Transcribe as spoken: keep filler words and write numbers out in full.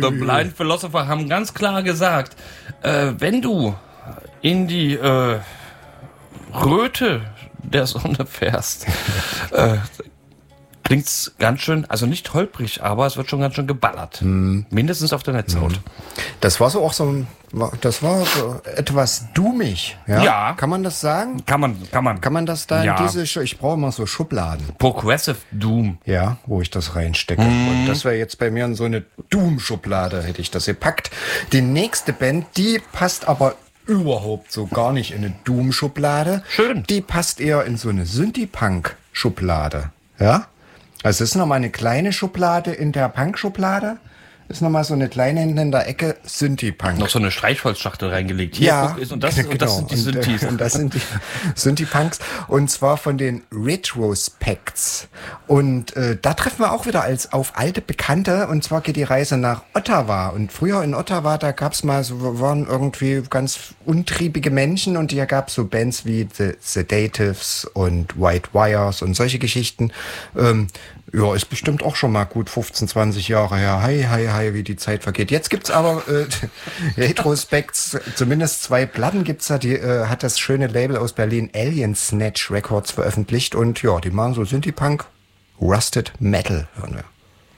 The Blind Philosopher haben ganz klar gesagt, äh, wenn du in die äh, Röte der Sonne fährst, äh, klingt's ganz schön, also nicht holprig, aber es wird schon ganz schön geballert. Hm. Mindestens auf der Netzhaut. Das war so auch so, das war so etwas doomig. Ja? Ja. Kann man das sagen? Kann man, kann man. Kann man das da Ja. in diese, ich brauche immer so Schubladen. Progressive Doom. Ja, wo ich das reinstecke. Mhm. Und das wäre jetzt bei mir in so eine Doom-Schublade, hätte ich das gepackt. Die nächste Band, die passt aber überhaupt so gar nicht in eine Doom-Schublade. Schön. Die passt eher in so eine Synthie-Punk-Schublade. Ja? Also es ist nochmal eine kleine Schublade in der Punk-Schublade. Ist nochmal so eine kleine hinten in der Ecke Synthie-Punk. Noch so eine Streichholzschachtel reingelegt. Hier, Ja, guck, ist, und, das, genau. und das sind die Synthes. Und, und das sind die Synthie-Punks. Und zwar von den Retrospects. Und äh, da treffen wir auch wieder als auf alte Bekannte. Und zwar geht die Reise nach Ottawa. Und früher in Ottawa, da gab's mal so, waren irgendwie ganz untriebige Menschen. Und hier gab's so Bands wie The Sedatives und White Wires und solche Geschichten. Ähm, Ja, ist bestimmt auch schon mal gut fünfzehn, zwanzig Jahre her. Hi, hi, hi, wie die Zeit vergeht. Jetzt gibt's aber äh, Retrospects, zumindest zwei Platten gibt's da. Die äh, hat das schöne Label aus Berlin Alien Snatch Records veröffentlicht. Und ja, die machen so Synthie-Punk, Rusted Metal, hören wir.